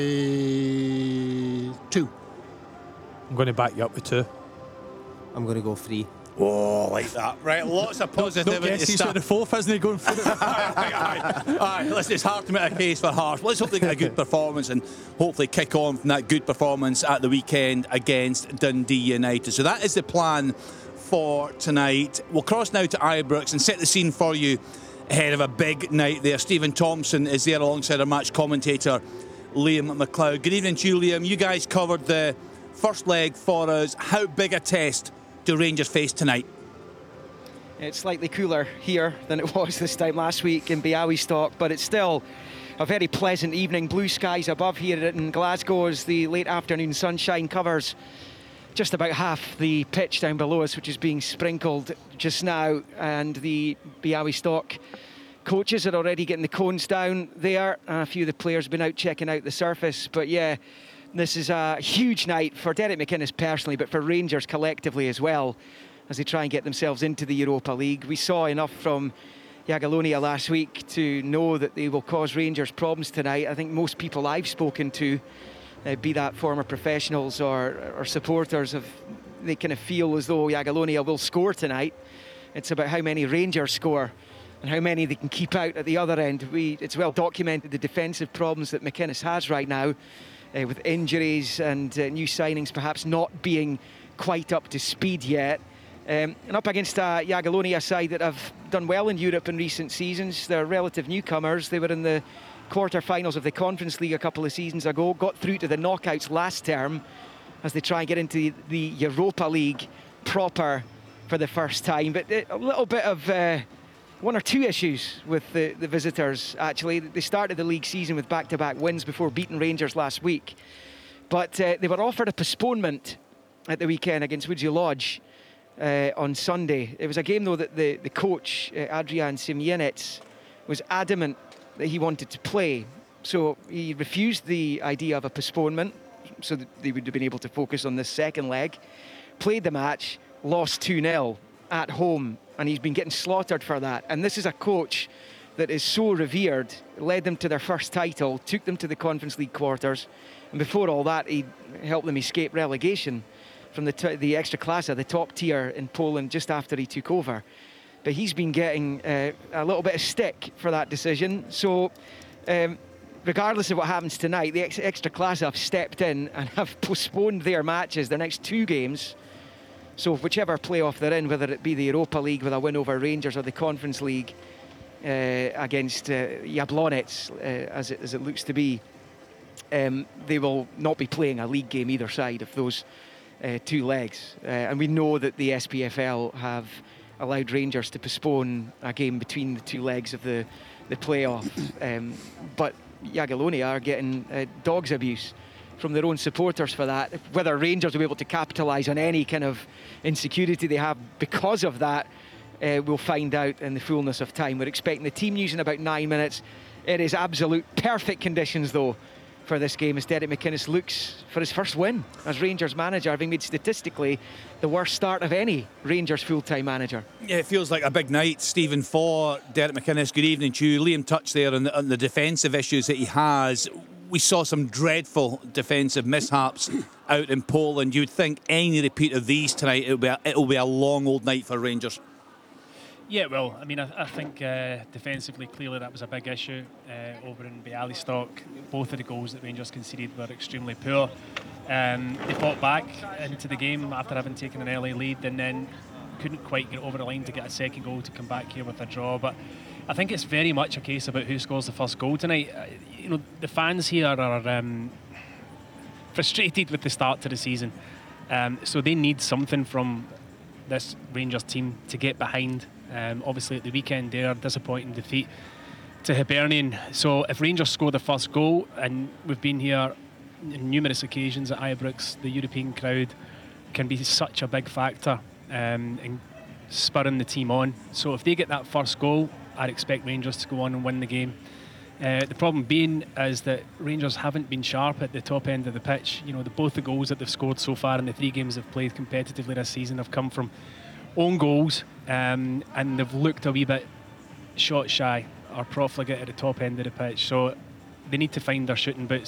2. I'm going to back you up with 2. I'm going to go 3. Oh, like that. Right, lots of positivity. Don't guess he's at the 4th, isn't he, going for it? Aye, listen, it's hard to make a case for Hearts. Let's hope they get a good performance and hopefully kick on from that good performance at the weekend against Dundee United. So that is the plan for tonight. We'll cross now to Ibrox and set the scene for you ahead of a big night there. Stephen Thompson is there alongside our match commentator, Liam McLeod. Good evening to you, Liam. You guys covered the first leg for us. How big a test do Rangers face tonight? It's slightly cooler here than it was this time last week in Białystok, but it's still a very pleasant evening. Blue skies above here in Glasgow as the late afternoon sunshine covers just about half the pitch down below us, which is being sprinkled just now. And the Białystok coaches are already getting the cones down there. A few of the players have been out checking out the surface. But yeah, this is a huge night for Derek McInnes personally, but for Rangers collectively as well, as they try and get themselves into the Europa League. We saw enough from Jagiellonia last week to know that they will cause Rangers problems tonight. I think most people I've spoken to, be that former professionals or supporters, they kind of feel as though Jagiellonia will score tonight. It's about how many Rangers score and how many they can keep out at the other end. It's well documented the defensive problems that McInnes has right now, with injuries and new signings perhaps not being quite up to speed yet. And up against a Jagiellonia side that have done well in Europe in recent seasons. They're relative newcomers. They were in the quarter-finals of the Conference League a couple of seasons ago, got through to the knockouts last term as they try and get into the Europa League proper for the first time. But a little bit of one or two issues with the visitors, actually. They started the league season with back-to-back wins before beating Rangers last week. But they were offered a postponement at the weekend against Woodsy Lodge on Sunday. It was a game, though, that the coach, Adrian Siemieniec, was adamant that he wanted to play. So he refused the idea of a postponement so that they would have been able to focus on this second leg. Played the match, lost 2-0 at home, and he's been getting slaughtered for that. And this is a coach that is so revered, led them to their first title, took them to the Conference League quarters, and before all that, he helped them escape relegation from the Ekstraklasa, the top tier in Poland, just after he took over. But he's been getting a little bit of stick for that decision. So regardless of what happens tonight, the Ekstraklasa have stepped in and have postponed their matches, their next 2 games. So whichever playoff they're in, whether it be the Europa League with a win over Rangers or the Conference League against Jablonec, as it looks to be, they will not be playing a league game either side of those 2 legs. And we know that the SPFL have allowed Rangers to postpone a game between the 2 legs of the playoff. But Jagiellonia are getting dog's abuse from their own supporters for that. Whether Rangers will be able to capitalise on any kind of insecurity they have because of that, we'll find out in the fullness of time. We're expecting the team news in about 9 minutes. It is absolute perfect conditions, though, for this game as Derek McInnes looks for his first win as Rangers manager, having made statistically the worst start of any Rangers full-time manager. Yeah, it feels like a big night, Stephen, for Derek McInnes. Good evening to you. Liam touched there on the defensive issues that he has. We saw some dreadful defensive mishaps out in Poland. You'd think any repeat of these tonight, it'll be a long old night for Rangers. Yeah, well, I mean, I think defensively, clearly that was a big issue over in Białystok. Both of the goals that Rangers conceded were extremely poor. They fought back into the game after having taken an early lead and then couldn't quite get over the line to get a second goal to come back here with a draw. But I think it's very much a case about who scores the first goal tonight. You know, the fans here are frustrated with the start to the season. So they need something from this Rangers team to get behind. Obviously at the weekend there, disappointing defeat to Hibernian. So if Rangers score the first goal, and we've been here on numerous occasions at Ibrox, the European crowd can be such a big factor in spurring the team on. So if they get that first goal, I'd expect Rangers to go on and win the game. The problem being is that Rangers haven't been sharp at the top end of the pitch. You know, both the goals that they've scored so far in the 3 games they've played competitively this season have come from own goals, and they've looked a wee bit shot shy or profligate at the top end of the pitch. So they need to find their shooting boots.